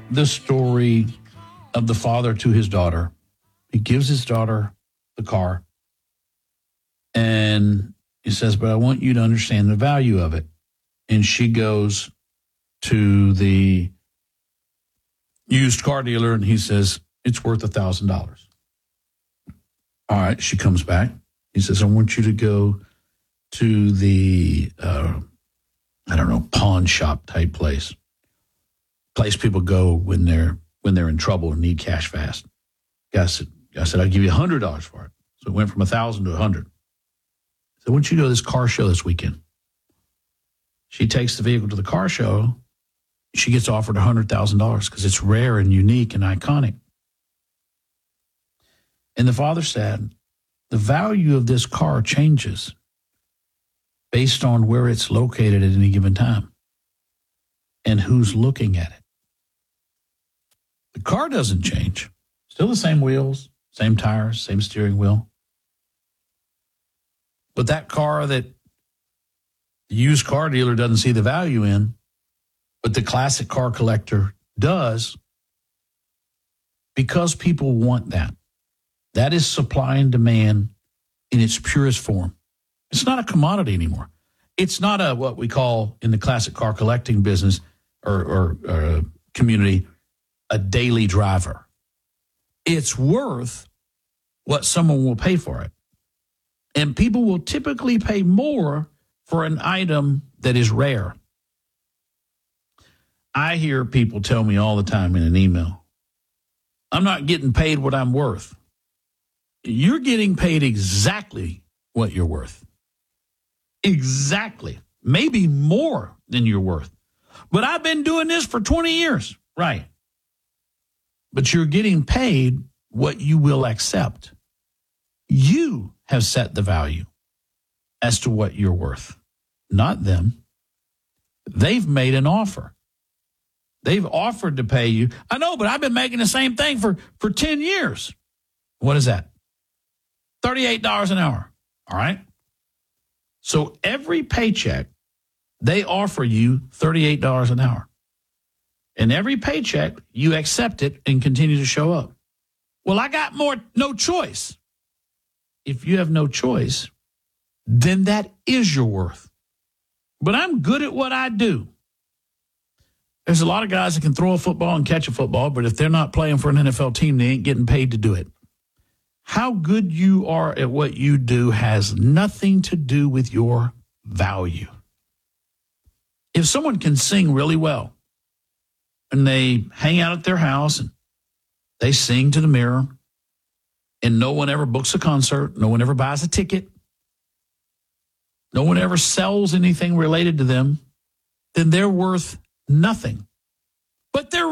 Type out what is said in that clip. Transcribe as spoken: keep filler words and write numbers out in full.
the story of the father to his daughter. He gives his daughter the car, and he says, but I want you to understand the value of it. And she goes to the used car dealer, and he says, it's worth one thousand dollars. All right, she comes back. He says, I want you to go to the, uh, I don't know, pawn shop type place. Place people go when they're when they're in trouble and need cash fast. Guy said, I said, I'll give you one hundred dollars for it. So it went from one thousand dollars to one hundred dollars. So I want you to go to this car show this weekend. She takes the vehicle to the car show. She gets offered one hundred thousand dollars because it's rare and unique and iconic. And the father said, the value of this car changes based on where it's located at any given time and who's looking at it. The car doesn't change. Still the same wheels, same tires, same steering wheel. But that car that the used car dealer doesn't see the value in, but the classic car collector does, because people want that. That is supply and demand in its purest form. It's not a commodity anymore. It's not a what we call in the classic car collecting business or, or, or community, a daily driver. It's worth what someone will pay for it. And people will typically pay more for an item that is rare. I hear people tell me all the time in an email, I'm not getting paid what I'm worth. You're getting paid exactly what you're worth. Exactly. Maybe more than you're worth. But I've been doing this for twenty years. Right. But you're getting paid what you will accept. You have set the value as to what you're worth, not them. They've made an offer. They've offered to pay you. I know, but I've been making the same thing for, for ten years. What is that? thirty-eight dollars an hour. All right. So every paycheck, they offer you thirty-eight dollars an hour. And every paycheck, you accept it and continue to show up. Well, I got more, no choice. If you have no choice, then that is your worth. But I'm good at what I do. There's a lot of guys that can throw a football and catch a football, but if they're not playing for an N F L team, they ain't getting paid to do it. How good you are at what you do has nothing to do with your value. If someone can sing really well and they hang out at their house and they sing to the mirror and no one ever books a concert, no one ever buys a ticket, no one ever sells anything related to them, then they're worth nothing. But they're